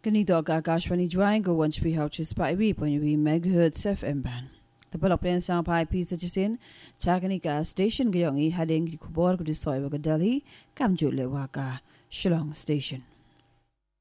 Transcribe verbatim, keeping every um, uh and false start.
Ganito aga Akashvani Jwain go once we have to spy we when we megahertz F M band. The Palaplan Sang Pai Pisa Jisin, Chaganika Station Gyongi heading to Kubor to Soy Delhi, Kamju Lewaka, Shillong Station.